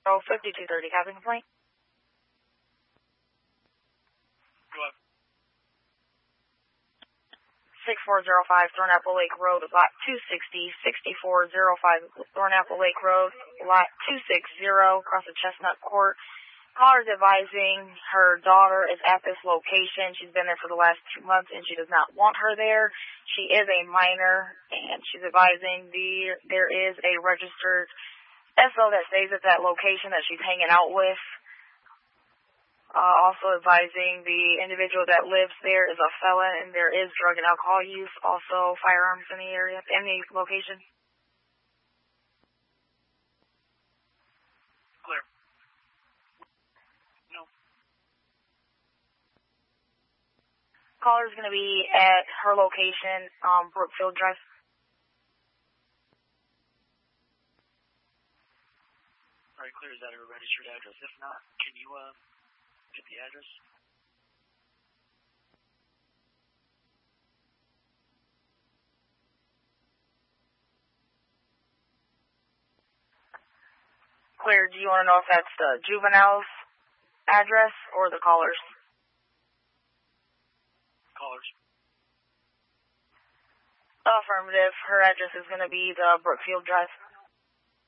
Oh, 5230, having a complaint? Go ahead. 6405 Thornapple Lake Road, lot 260, 6405 Thornapple Lake Road, lot 260, across the Chestnut Court. Caller's advising her daughter is at this location. She's been there for the last 2 months and she does not want her there. She is a minor and she's advising there is a registered SO that stays at that location that she's hanging out with. Also advising the individual that lives there is a felon and there is drug and alcohol use, also firearms in the area, in the location. Clear. No. Caller's going to be at her location, Brookfield Drive. All right, clear. Is that her registered address? If not, can you, get the address? Clear. Do you want to know if that's the juvenile's address or the caller's? Callers. Affirmative. Her address is going to be the Brookfield Drive.